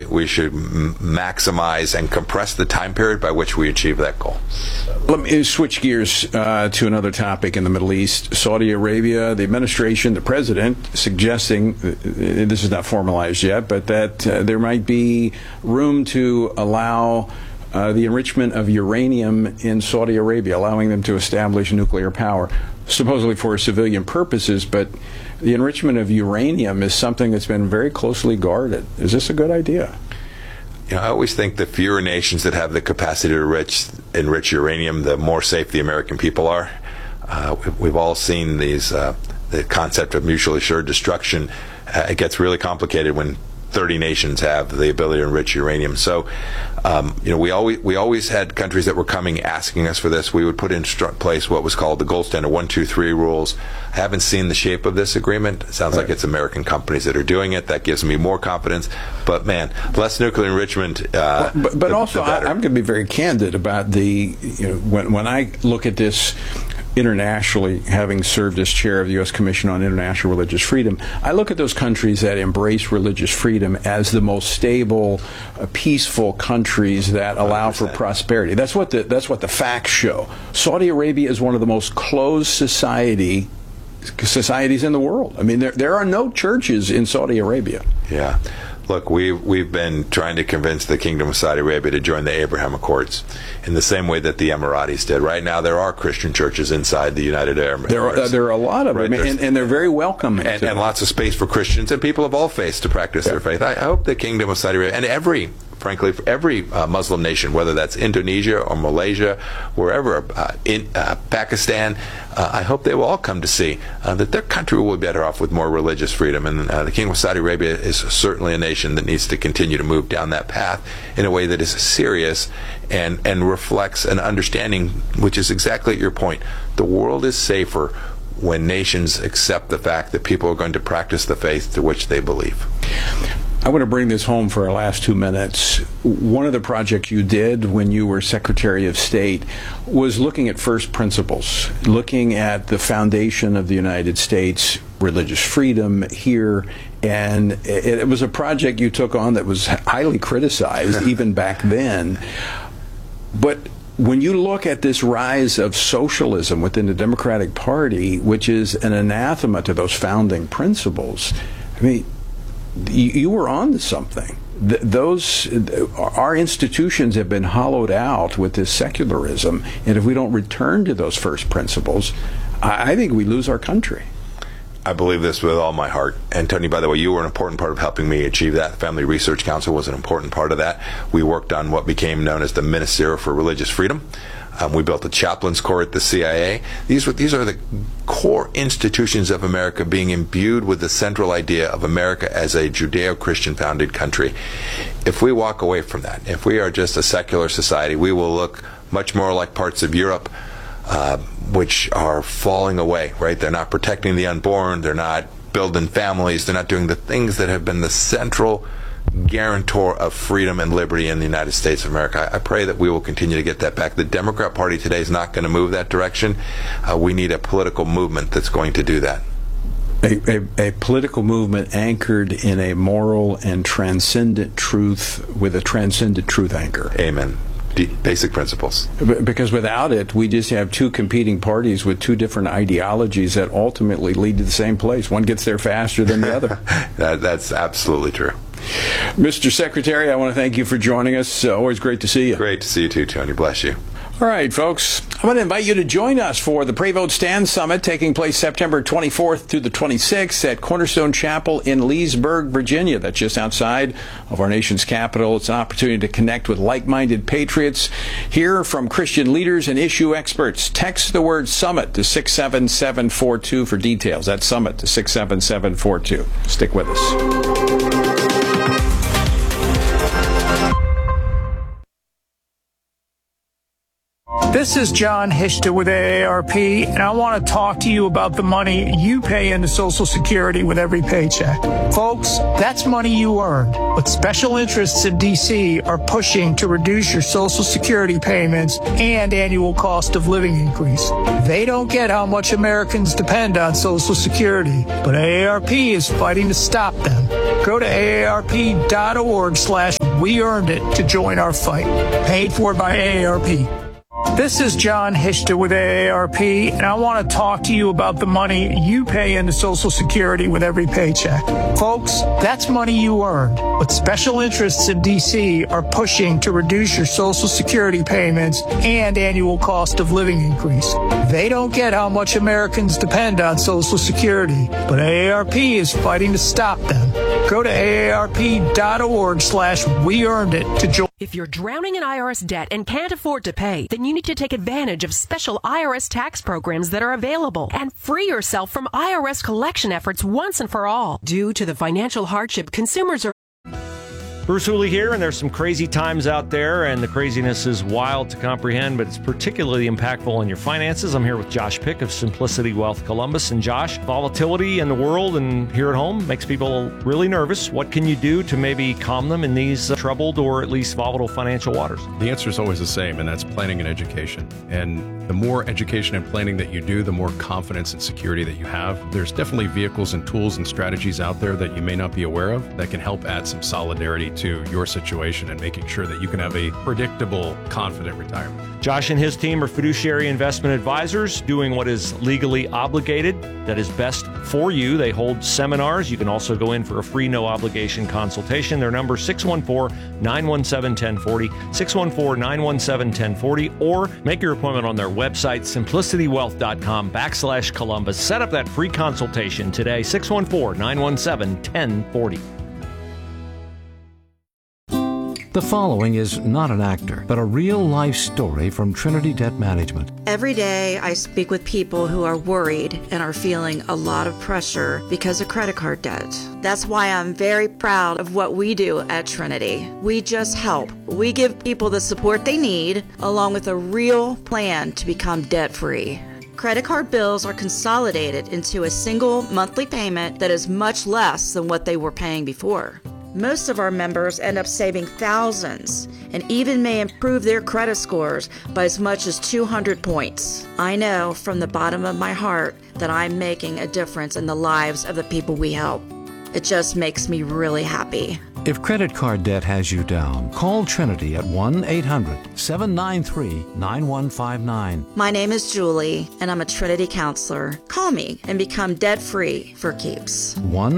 we should maximize and compress the time period by which we achieve that goal. Let me switch gears to another topic in the Middle East. Saudi Arabia, the administration, the president, suggesting, this is not formalized yet, but that there might be room to allow the enrichment of uranium in Saudi Arabia, allowing them to establish nuclear power, supposedly for civilian purposes, but the enrichment of uranium is something that's been very closely guarded. Is this a good idea? You know, I always think the fewer nations that have the capacity to enrich uranium, the more safe the American people are. We've all seen these the concept of mutually assured destruction. It gets really complicated when 30 nations have the ability to enrich uranium. So, you know, we always had countries that were coming asking us for this. We would put in place what was called the gold standard 1, 2, 3 rules. I haven't seen the shape of this agreement. It sounds like it's American companies that are doing it. That gives me more confidence. But man, less nuclear enrichment. But also, I'm going to be very candid about when I look at this internationally, having served as chair of the U.S. Commission on International Religious Freedom, I look at those countries that embrace religious freedom as the most stable, peaceful countries that allow 100%. For prosperity. That's what the facts show. Saudi Arabia is one of the most closed societies in the world. I mean, there are no churches in Saudi Arabia. Yeah. Look, we've been trying to convince the Kingdom of Saudi Arabia to join the Abraham Accords in the same way that the Emiratis did. Right now, there are Christian churches inside the United Arab Emirates. There are a lot of them, and they're very welcome. And lots of space for Christians and people of all faiths to practice their faith. I hope the Kingdom of Saudi Arabia, and every Muslim nation, whether that's Indonesia or Malaysia, wherever, in Pakistan, I hope they will all come to see that their country will be better off with more religious freedom. And the Kingdom of Saudi Arabia is certainly a nation that needs to continue to move down that path in a way that is serious and reflects an understanding, which is exactly at your point. The world is safer when nations accept the fact that people are going to practice the faith to which they believe. I want to bring this home for our last 2 minutes. One of the projects you did when you were Secretary of State was looking at first principles, looking at the foundation of the United States, religious freedom here, and it was a project you took on that was highly criticized even back then. But when you look at this rise of socialism within the Democratic Party, which is an anathema to those founding principles, I mean, you were on to something. Our institutions have been hollowed out with this secularism, and if we don't return to those first principles, I think we lose our country. I believe this with all my heart. And Tony, by the way, you were an important part of helping me achieve that. The Family Research Council was an important part of that. We worked on what became known as the Ministerial for Religious Freedom. We built a chaplains corps at the CIA. These are the core institutions of America being imbued with the central idea of America as a Judeo-Christian founded country. If we walk away from that, if we are just a secular society, we will look much more like parts of Europe, which are falling away, right? They're not protecting the unborn. They're not building families. They're not doing the things that have been the central guarantor of freedom and liberty in the United States of America. I pray that we will continue to get that back. The Democrat Party today is not going to move that direction. We need a political movement that's going to do that. A political movement anchored in a moral and transcendent truth, with a transcendent truth anchor. Amen. Basic principles. Because without it, we just have two competing parties with two different ideologies that ultimately lead to the same place. One gets there faster than the other. That's absolutely true. Mr. Secretary, I want to thank you for joining us. Always great to see you. Great to see you too, Tony. Bless you. All right, folks. I want to invite you to join us for the Pray Vote Stand Summit taking place September 24th through the 26th at Cornerstone Chapel in Leesburg, Virginia. That's just outside of our nation's capital. It's an opportunity to connect with like-minded patriots, hear from Christian leaders and issue experts. Text the word SUMMIT to 67742 for details. That's SUMMIT to 67742. Stick with us. This is John Hishta with AARP, and I want to talk to you about the money you pay into Social Security with every paycheck. Folks, that's money you earned, but special interests in D.C. are pushing to reduce your Social Security payments and annual cost of living increase. They don't get how much Americans depend on Social Security, but AARP is fighting to stop them. Go to aarp.org/ We earned it to join our fight. Paid for by AARP. This is John Hishta with AARP, and I want to talk to you about the money you pay into Social Security with every paycheck. Folks, that's money you earned, but special interests in D.C. are pushing to reduce your Social Security payments and annual cost of living increase. They don't get how much Americans depend on Social Security, but AARP is fighting to stop them. Go to aarp.org/we earned it to join. If you're drowning in IRS debt and can't afford to pay, then you need to take advantage of special IRS tax programs that are available and free yourself from IRS collection efforts once and for all. Due to the financial hardship, consumers are... Bruce Hooley here, and there's some crazy times out there, and the craziness is wild to comprehend, but it's particularly impactful on your finances. I'm here with Josh Pick of Simplicity Wealth Columbus. And Josh, volatility in the world and here at home makes people really nervous. What can you do to maybe calm them in these troubled or at least volatile financial waters? The answer is always the same, and that's planning and education. And the more education and planning that you do, the more confidence and security that you have. There's definitely vehicles and tools and strategies out there that you may not be aware of that can help add some solidarity to your situation and making sure that you can have a predictable, confident retirement. Josh and his team are fiduciary investment advisors doing what is legally obligated, that is best for you. They hold seminars. You can also go in for a free, no-obligation consultation. Their number is 614-917-1040, 614-917-1040, or make your appointment on their website, simplicitywealth.com/Columbus. Set up that free consultation today, 614-917-1040. The following is not an actor, but a real-life story from Trinity Debt Management. Every day I speak with people who are worried and are feeling a lot of pressure because of credit card debt. That's why I'm very proud of what we do at Trinity. We just help. We give people the support they need, along with a real plan to become debt-free. Credit card bills are consolidated into a single monthly payment that is much less than what they were paying before. Most of our members end up saving thousands and even may improve their credit scores by as much as 200 points. I know from the bottom of my heart that I'm making a difference in the lives of the people we help. It just makes me really happy. If credit card debt has you down, call Trinity at 1-800-793-9159. My name is Julie, and I'm a Trinity counselor. Call me and become debt-free for keeps.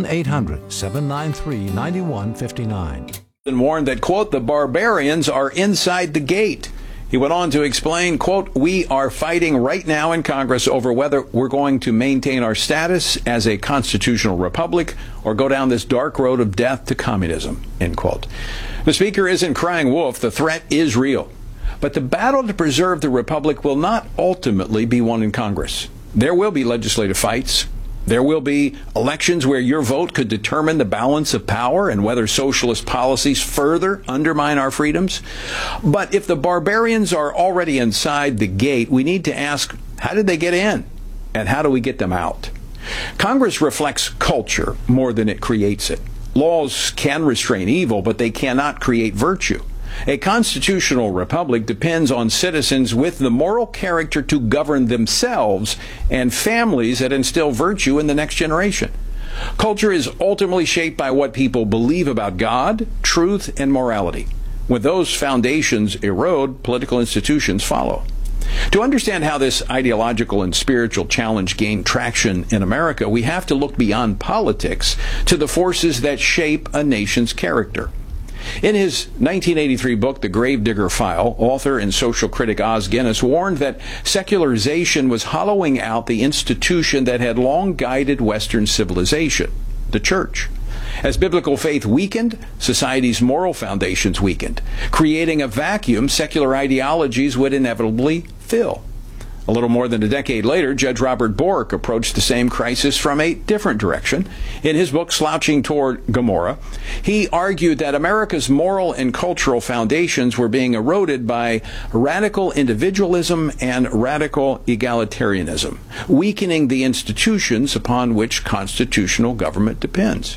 1-800-793-9159. And warned that, quote, the barbarians are inside the gate. He went on to explain, quote, we are fighting right now in Congress over whether we're going to maintain our status as a constitutional republic or go down this dark road of death to communism, end quote. The speaker isn't crying wolf. The threat is real. But the battle to preserve the republic will not ultimately be won in Congress. There will be legislative fights. There will be elections where your vote could determine the balance of power and whether socialist policies further undermine our freedoms. But if the barbarians are already inside the gate, we need to ask, how did they get in? And how do we get them out? Congress reflects culture more than it creates it. Laws can restrain evil, but they cannot create virtue. A constitutional republic depends on citizens with the moral character to govern themselves and families that instill virtue in the next generation. Culture is ultimately shaped by what people believe about God, truth, and morality. When those foundations erode, political institutions follow. To understand how this ideological and spiritual challenge gained traction in America, we have to look beyond politics to the forces that shape a nation's character. In his 1983 book, The Gravedigger File, author and social critic Os Guinness warned that secularization was hollowing out the institution that had long guided Western civilization, the church. As biblical faith weakened, society's moral foundations weakened, creating a vacuum secular ideologies would inevitably fill. A little more than a decade later, Judge Robert Bork approached the same crisis from a different direction. In his book, Slouching Toward Gomorrah, he argued that America's moral and cultural foundations were being eroded by radical individualism and radical egalitarianism, weakening the institutions upon which constitutional government depends.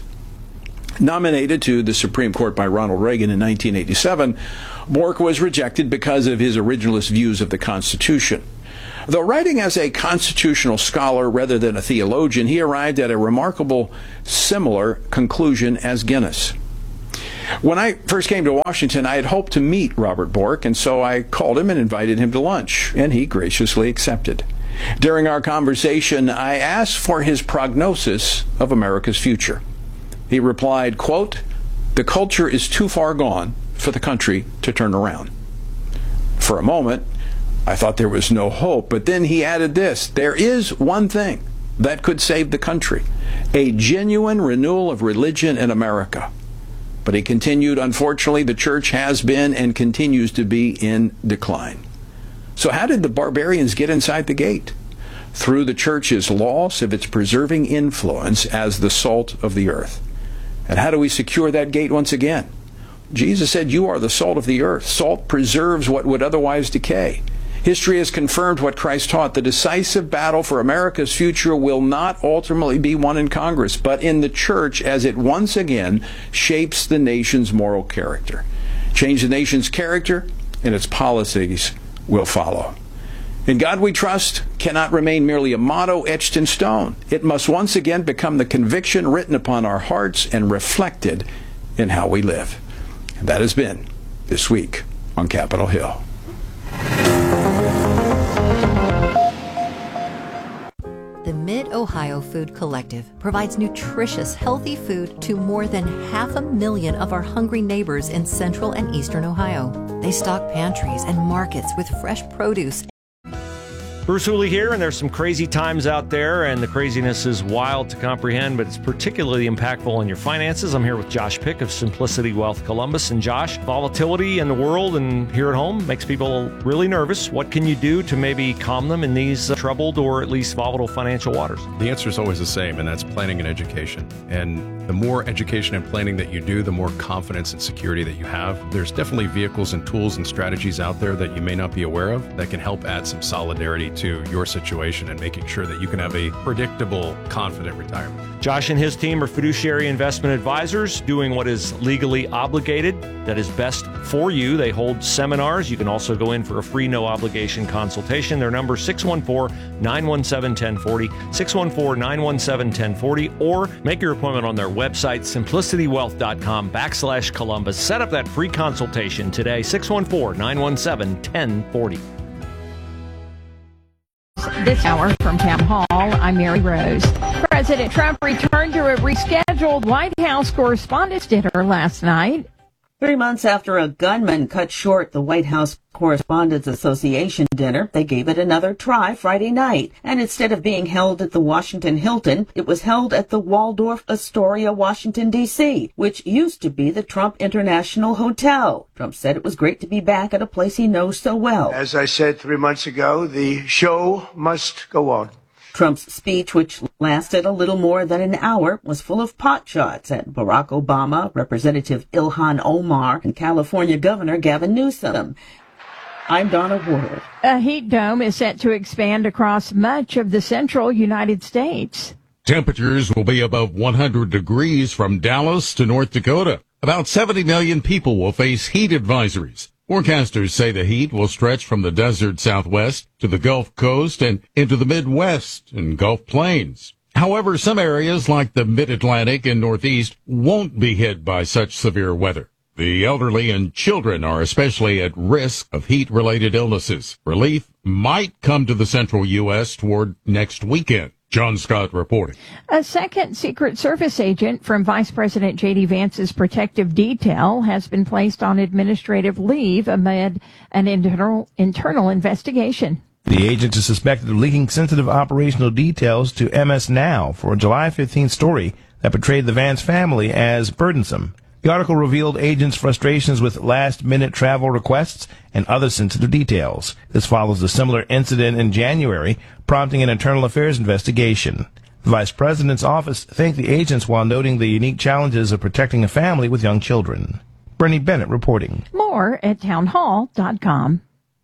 Nominated to the Supreme Court by Ronald Reagan in 1987, Bork was rejected because of his originalist views of the Constitution. Though writing as a constitutional scholar rather than a theologian, he arrived at a remarkable similar conclusion as Guinness. When I first came to Washington, I had hoped to meet Robert Bork, and so I called him and invited him to lunch, and he graciously accepted. During our conversation, I asked for his prognosis of America's future. He replied, quote, "The culture is too far gone for the country to turn around." For a moment, I thought there was no hope, but then he added this: "There is one thing that could save the country, a genuine renewal of religion in America." But he continued, "Unfortunately, the church has been and continues to be in decline." So how did the barbarians get inside the gate? Through the church's loss of its preserving influence as the salt of the earth. And how do we secure that gate once again? Jesus said, "You are the salt of the earth." Salt preserves what would otherwise decay. History has confirmed what Christ taught. The decisive battle for America's future will not ultimately be won in Congress, but in the church as it once again shapes the nation's moral character. Change the nation's character, and its policies will follow. "In God we trust" cannot remain merely a motto etched in stone. It must once again become the conviction written upon our hearts and reflected in how we live. And that has been This Week on Capitol Hill. The Mid-Ohio Food Collective provides nutritious, healthy food to more than 500,000 of our hungry neighbors in central and eastern Ohio. They stock pantries and markets with fresh produce. Bruce Hooley here, and there's some crazy times out there, and the craziness is wild to comprehend, but it's particularly impactful on your finances. I'm here with Josh Pick of Simplicity Wealth Columbus. And Josh, volatility in the world and here at home makes people really nervous. What can you do to maybe calm them in these troubled or at least volatile financial waters? The answer is always the same, and that's planning and education. And the more education and planning that you do, the more confidence and security that you have. There's definitely vehicles and tools and strategies out there that you may not be aware of that can help add some solidarity to your situation and making sure that you can have a predictable, confident retirement. Josh and his team are fiduciary investment advisors doing what is legally obligated, that is best for you. They hold seminars. You can also go in for a free, no-obligation consultation. Their number is 614-917-1040, 614-917-1040, or make your appointment on their website, simplicitywealth.com/Columbus. Set up that free consultation today, 614-917-1040. This hour from Town Hall, I'm Mary Rose. President Trump returned to a rescheduled White House Correspondents' Dinner last night. 3 months after a gunman cut short the White House Correspondents Association dinner, they gave it another try Friday night. And instead of being held at the Washington Hilton, it was held at the Waldorf Astoria, Washington, D.C., which used to be the Trump International Hotel. Trump said it was great to be back at a place he knows so well. As I said 3 months ago, the show must go on. Trump's speech, which lasted a little more than an hour, was full of pot shots at Barack Obama, Representative Ilhan Omar, and California Governor Gavin Newsom. I'm Donna Ward. A heat dome is set to expand across much of the central United States. Temperatures will be above 100 degrees from Dallas to North Dakota. About 70 million people will face heat advisories. Forecasters say the heat will stretch from the desert Southwest to the Gulf Coast and into the Midwest and Gulf Plains. However, some areas like the Mid-Atlantic and Northeast won't be hit by such severe weather. The elderly and children are especially at risk of heat-related illnesses. Relief might come to the central U.S. toward next weekend. John Scott reporting. A second Secret Service agent from Vice President J.D. Vance's protective detail has been placed on administrative leave amid an internal investigation. The agent is suspected of leaking sensitive operational details to MS Now for a July 15th story that portrayed the Vance family as burdensome. The article revealed agents' frustrations with last-minute travel requests and other sensitive details. This follows a similar incident in January, prompting an internal affairs investigation. The Vice President's office thanked the agents while noting the unique challenges of protecting a family with young children. Bernie Bennett reporting. More at townhall.com.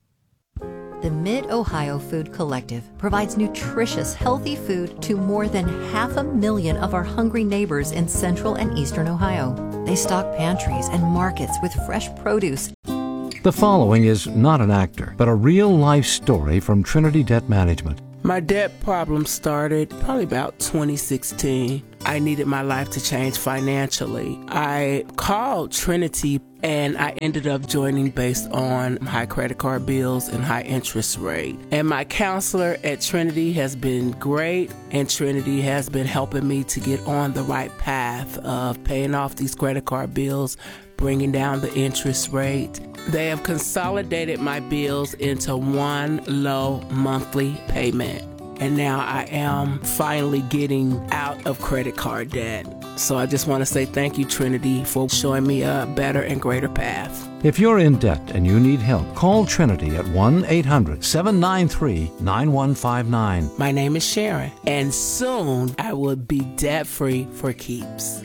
The Mid-Ohio Food Collective provides nutritious, healthy food to more than 500,000 of our hungry neighbors in central and eastern Ohio. They stock pantries and markets with fresh produce. The following is not an actor, but a real-life story from Trinity Debt Management. My debt problem started probably about 2016. I needed my life to change financially. I called Trinity and I ended up joining based on high credit card bills and high interest rate. And my counselor at Trinity has been great, and Trinity has been helping me to get on the right path of paying off these credit card bills, bringing down the interest rate. They have consolidated my bills into one low monthly payment. And now I am finally getting out of credit card debt. So I just want to say thank you, Trinity, for showing me a better and greater path. If you're in debt and you need help, call Trinity at 1-800-793-9159. My name is Sharon, and soon I will be debt-free for keeps.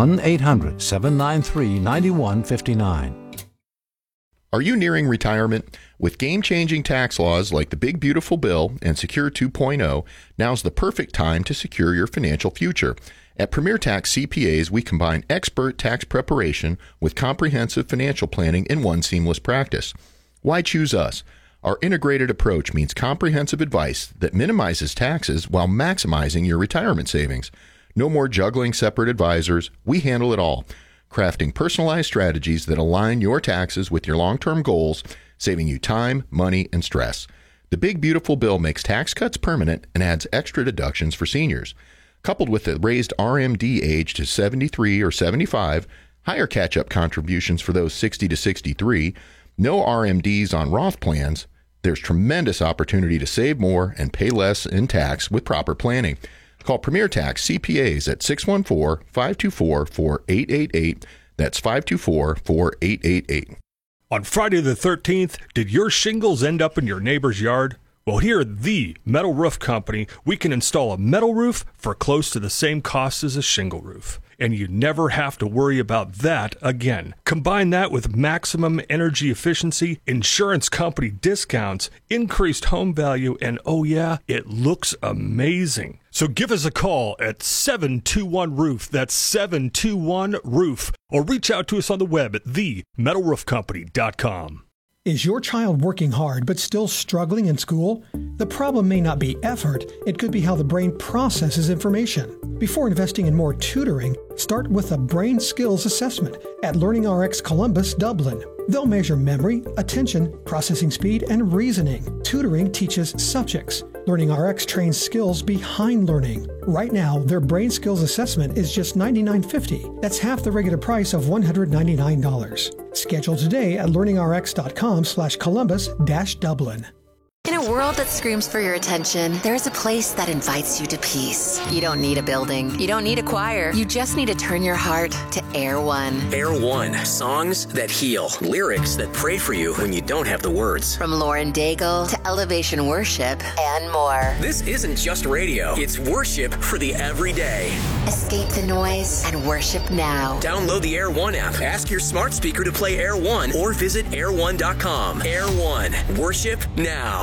1-800-793-9159. Are you nearing retirement? With game-changing tax laws like the Big Beautiful Bill and Secure 2.0, now's the perfect time to secure your financial future. At Premier Tax CPAs, we combine expert tax preparation with comprehensive financial planning in one seamless practice. Why choose us? Our integrated approach means comprehensive advice that minimizes taxes while maximizing your retirement savings. No more juggling separate advisors. We handle it all, crafting personalized strategies that align your taxes with your long-term goals, saving you time, money, and stress. The Big Beautiful Bill makes tax cuts permanent and adds extra deductions for seniors. Coupled with the raised RMD age to 73 or 75, higher catch-up contributions for those 60 to 63, no RMDs on Roth plans, there's tremendous opportunity to save more and pay less in tax with proper planning. Call Premier Tax CPAs at 614-524-4888. That's 524-4888. On Friday the 13th, did your shingles end up in your neighbor's yard? Well, here at the Metal Roof Company, we can install a metal roof for close to the same cost as a shingle roof. And you never have to worry about that again. Combine that with maximum energy efficiency, insurance company discounts, increased home value, and oh yeah, it looks amazing. So give us a call at 721-ROOF, that's 721-ROOF, or reach out to us on the web at themetalroofcompany.com. Is your child working hard but still struggling in school? The problem may not be effort, it could be how the brain processes information. Before investing in more tutoring, start with a brain skills assessment at LearningRx Columbus, Dublin. They'll measure memory, attention, processing speed, and reasoning. Tutoring teaches subjects. LearningRx trains skills behind learning. Right now, their brain skills assessment is just $99.50. That's half the regular price of $199. Schedule today at learningrx.com/Columbus-Dublin. In a world that screams for your attention, there's a place that invites you to peace. You don't need a building. You don't need a choir. You just need to turn your heart to Air One. Air One. Songs that heal. Lyrics that pray for you when you don't have the words. From Lauren Daigle to Elevation Worship and more. This isn't just radio. It's worship for the everyday. Escape the noise and worship now. Download the Air One app. Ask your smart speaker to play Air One or visit air1.com. Air One. Worship now.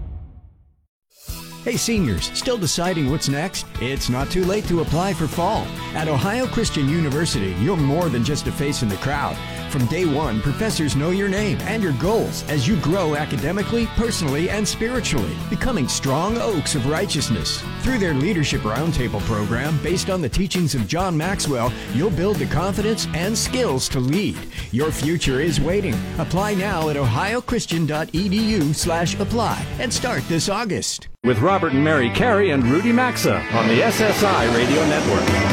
Hey seniors, still deciding what's next? It's not too late to apply for fall. At Ohio Christian University, you're more than just a face in the crowd. From day one, professors know your name and your goals as you grow academically, personally, and spiritually, becoming strong oaks of righteousness. Through their Leadership Roundtable program, based on the teachings of John Maxwell, you'll build the confidence and skills to lead. Your future is waiting. Apply now at ohiochristian.edu/apply and start this August. With Robert and Mary Carey and Rudy Maxa on the SSI Radio Network.